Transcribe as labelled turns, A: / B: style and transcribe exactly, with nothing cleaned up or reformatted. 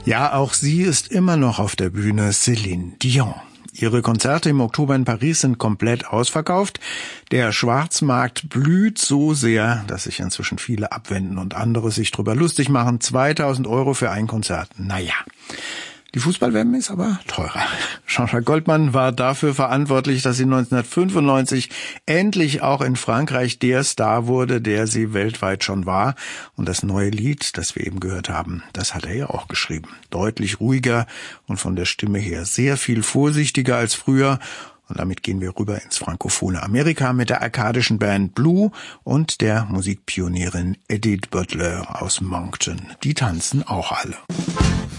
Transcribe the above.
A: Ja, auch sie ist immer noch auf der Bühne, Céline Dion. Ihre Konzerte im Oktober in Paris sind komplett ausverkauft. Der Schwarzmarkt blüht so sehr, dass sich inzwischen viele abwenden und andere sich drüber lustig machen. zweitausend Euro für ein Konzert. Naja. Die Fußball-W M ist aber teurer. Jean-Jacques Goldman war dafür verantwortlich, dass sie neunzehnhundertfünfundneunzig endlich auch in Frankreich der Star wurde, der sie weltweit schon war. Und das neue Lied, das wir eben gehört haben, das hat er ja auch geschrieben. Deutlich ruhiger und von der Stimme her sehr viel vorsichtiger als früher. Und damit gehen wir rüber ins frankophone Amerika mit der arkadischen Band Blue und der Musikpionierin Edith Butler aus Moncton. Die tanzen auch alle.